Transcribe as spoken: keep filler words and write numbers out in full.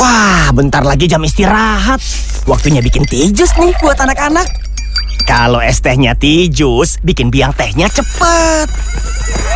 Wah, bentar lagi jam istirahat. Waktunya bikin tijus nih buat anak-anak. Kalau es tehnya tijus, bikin biang tehnya cepet.